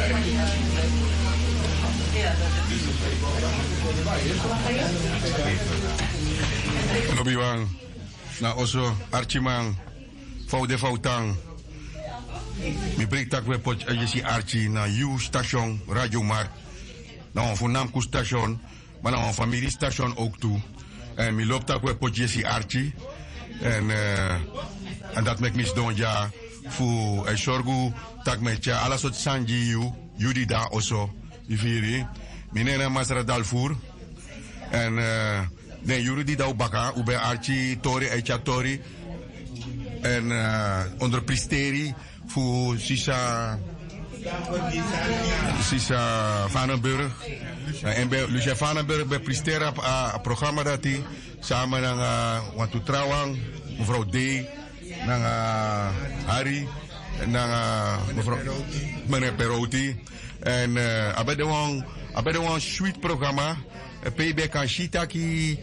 Lobiwang na oso Archimang Foude Foutang. Mi breek tak we pot Jesse Archie na U station Radio Markt. Na een voornaamste station, maar na een familiestation ook toe. En mi loopt tak we pot Jesse Archie. En dat maakt mis don ja voor zorgu tak met ja alles wat sanji you die daar oso ifiri. Minena Masra Dalfour. En den juri die daar baka ube Archie Tori Echa Tori. En onder pristeri voor Sisa Vanenburg. En bij Lucia Vanenburg bij pristera het programma dat hij samen met Watu Trawang, mevrouw D, met Harry, en mevrouw meneer Perotti. En abed de een sweet programma. PB kan shitaki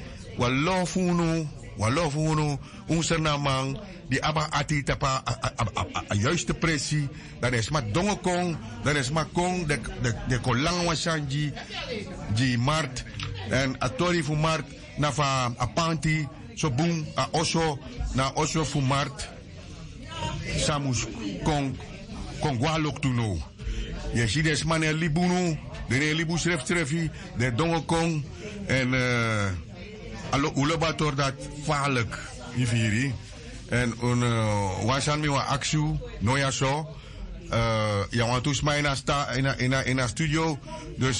walofuno unsernamang die aba ati tapa a juiste pressie. Dat is maar dongekong, dat is maar kong de kolang wasanji die markt en atori fu markt na fa apanti so boom a oso na oso fu markt samus kong walok tuno. Je ziet des mannen libuno, de libu schriftrefi, de dongekong en allo ulebator dat vaarlijk hierviri. En wasan mi wa aksu noya so. Ja, want toen is mij in een studio. Dus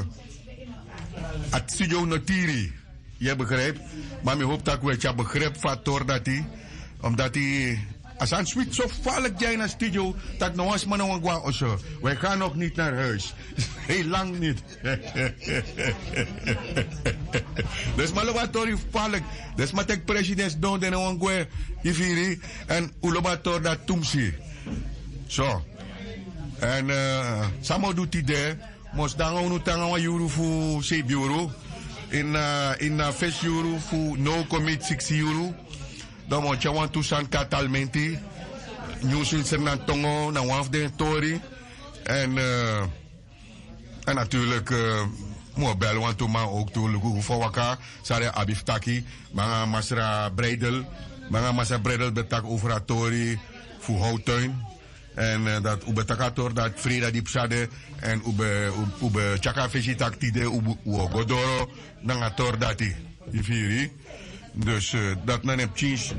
het studio notiri. Je begrijpt. Maar ik hoop dat ik je begrip van Tor dat hij. Omdat hij. Als een sweet zo valk jij in een studio. Dat nog eens maar nog een of zo. Wij gaan nog niet naar huis. Heel lang niet. Dus maar wat Tori valk. Dus maar tek president doen en nog een gwe. Ifiri. En ulobator dat tumsi. Zo. En samo doet hij daar. Mos dan ook nog tangen euro voor 7 euro. In 5 euro voor no commit 6 euro. Dan moet je want toestand katalmenti. Nieuws in Sernan Tongo, na waf de Tori. En natuurlijk moet bellen want toen maar ook toe lugu voor elkaar. Sare abiftaki, maar masra breidel, maar masra breidel betak over Tori voor Houttuin. En dat ubetakator dat Freda die psade en ube chaka feshi taktide ube godoro nangator dati ifiri. Dus dat men heb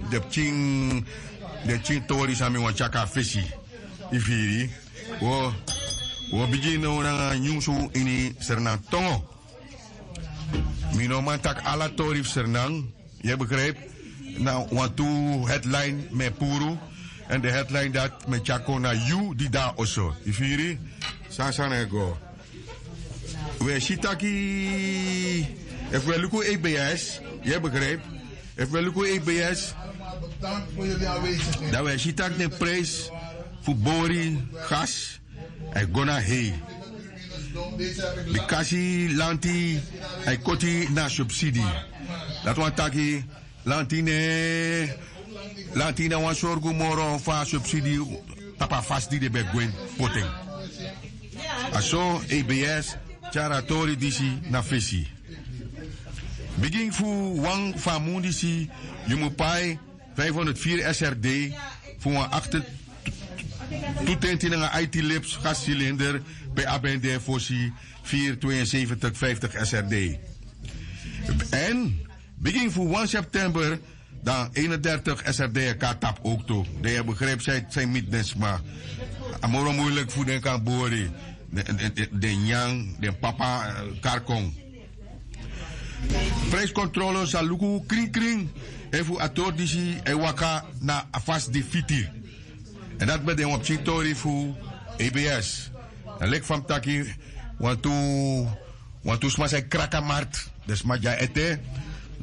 chin tori sami wan chaka feshi ifiri. We beginnen na nyusu ini Sernang Tongo. Minoman tak ala tori Sernang. Je begrijpt? Nou, want toe headline met puru. En de headline dat met Chaco na you die daar also. Ifiri, Sasanego. We shitaki. If we look at EBS, je begrijpt. If we look at EBS, dat we shitaki de prijs voor bori, gas en gona hei. Bikasi lanti en koti na subsidie. Dat want taki lantine. Latina wan sorgu moro fa subsidie tapa fasti de begwen poting. Aso EBS charatori disi na fesi. Begin fu wang famundisi yumupai 504 SRD voor een 8 toetenting IT lips gascilinder bij ABND Fossi 47250 SRD. En begin voor 1 september dan 31 SRD tap ook toe. De begrijp zijn midness maar. Amoro moeilijk voor den kan bori. De nyang, de papa karkong. Prijscontrole saluku kring kring. Even atordisi e waka na afas de fiti. En dat bij de opzichtori voor EBS. En lek van taki want tu sma zijn krakamart. Dus maar ja ete.